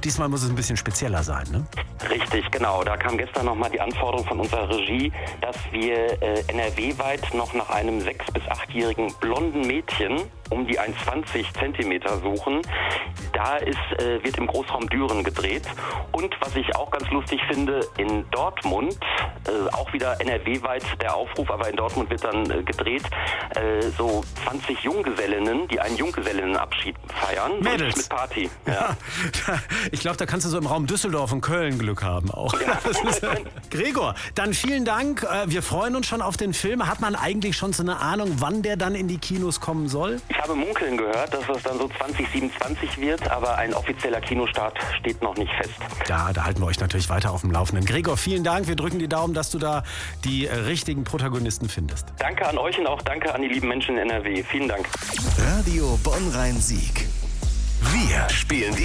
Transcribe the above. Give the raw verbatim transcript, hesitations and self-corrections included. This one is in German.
diesmal muss es ein bisschen spezieller sein, ne? Richtig, genau. Da kam gestern nochmal die Anforderung von unserer Regie, dass wir äh, N R W-weit noch nach einem sechs- bis achtjährigen blonden Mädchen um die eins Komma zwanzig Zentimeter suchen. Da ist, äh, wird im Großraum Düren gedreht. Und was ich auch ganz lustig finde, in Dortmund, äh, auch wieder N R W-weit der Aufruf, aber in Dortmund wird dann äh, gedreht, äh, so zwanzig Junggesellinnen, die einen Junggesellinnenabschied feiern. Mädels. Mit Party. Ja. Ja, ich glaube, da kannst du so im Raum Düsseldorf und Köln Glück haben auch. Ja. Das ist, äh, Gregor, dann vielen Dank. Äh, wir freuen uns schon auf den Film. Hat man eigentlich schon so eine Ahnung, wann der dann in die Kinos kommen soll? Ich habe munkeln gehört, dass es dann so zwanzig siebenundzwanzig wird, aber ein offizieller Kinostart steht noch nicht fest. Ja, da halten wir euch natürlich weiter auf dem Laufenden. Gregor, vielen Dank. Wir drücken die Daumen, dass du da die äh, richtigen Protagonisten findest. Danke an euch und auch danke an die lieben Menschen in N R W. Vielen Dank. Radio Bonn-Rhein-Sieg. Wir spielen die